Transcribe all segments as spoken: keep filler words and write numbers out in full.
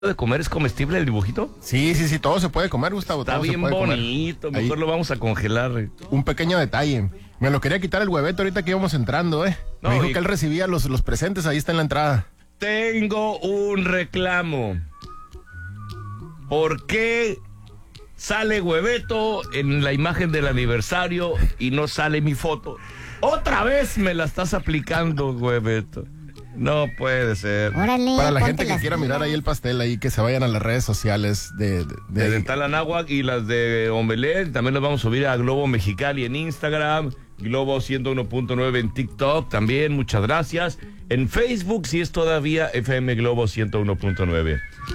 de comer es comestible el dibujito? Sí, sí, sí, todo se puede comer, Gustavo. Está todo bien se puede bonito, comer. mejor Ahí, lo vamos a congelar. un pequeño detalle. Me lo quería quitar el hueveto ahorita que íbamos entrando, ¿eh? No, Me dijo y- que él recibía los, los presentes, ahí está en la entrada. Tengo un reclamo. ¿Por qué sale Hueveto en la imagen del aniversario y no sale mi foto? Otra vez me la estás aplicando, Hueveto. No puede ser. Órale, Para la ponte gente que las quiera mirar pilas. ahí el pastel, ahí que se vayan a las redes sociales de... de, de De ahí. Dental Anáhuac y las de Omelet. También las vamos a subir a Globo Mexicali en Instagram. Globo ciento uno punto nueve en TikTok también. Muchas gracias. En Facebook, si es todavía F M Globo ciento uno punto nueve.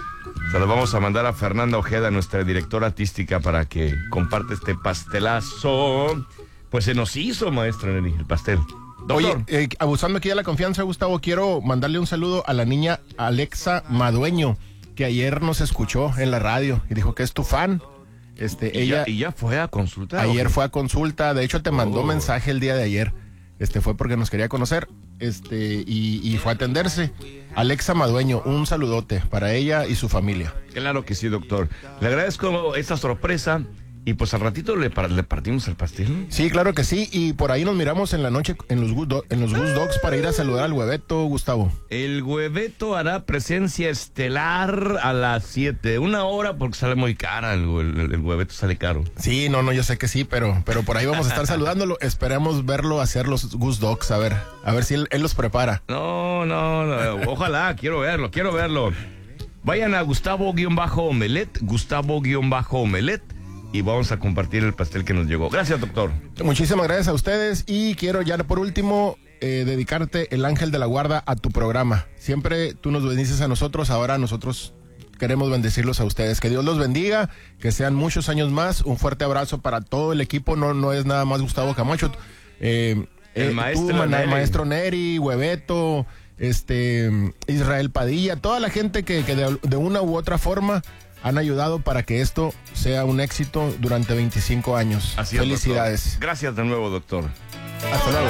Se lo vamos a mandar a Fernanda Ojeda, nuestra directora artística, para que comparte este pastelazo. Pues se nos hizo, maestro Neri, el pastel. Doctor. Oye, eh, abusando aquí de la confianza, Gustavo, quiero mandarle un saludo a la niña Alexa Madueño, que ayer nos escuchó en la radio y dijo que es tu fan. Este, ¿Y, ella ya, ¿Y ya fue a consulta? ayer ¿o qué? fue a consulta, de hecho te mandó Oh. mensaje el día de ayer. Este fue porque nos quería conocer, este, y, y fue a atenderse. Alexa Madueño, un saludote para ella y su familia. Claro que sí, doctor. Le agradezco esta sorpresa. Y pues al ratito le, par- le partimos el pastel. Sí, claro que sí, y por ahí nos miramos en la noche en los Good, Do- en los Goose Dogs para ir a saludar al hueveto, Gustavo. El Hueveto hará presencia estelar a las siete. Una hora porque sale muy cara. El, el, el Hueveto sale caro. Sí, no, no, yo sé que sí, pero, pero por ahí vamos a estar saludándolo. Esperemos verlo hacer los Goose Dogs, a ver, a ver si él, él los prepara. No, no, no. Ojalá, quiero verlo, quiero verlo. Vayan a Gustavo-Omelet, Gustavo-Omelet. Y vamos a compartir el pastel que nos llegó. Gracias, doctor. Muchísimas gracias a ustedes y quiero ya por último eh, dedicarte el ángel de la guarda a tu programa. Siempre tú nos bendices a nosotros, ahora nosotros queremos bendecirlos a ustedes. Que Dios los bendiga, que sean muchos años más. Un fuerte abrazo para todo el equipo, no, no es nada más Gustavo Camacho. Eh, El eh, maestro tú, mana- Neri. maestro Neri, Hueveto, este, Israel Padilla, toda la gente que, que de, de una u otra forma han ayudado para que esto sea un éxito durante veinticinco años. Así es, Felicidades. doctor. Gracias de nuevo, doctor. Hasta luego.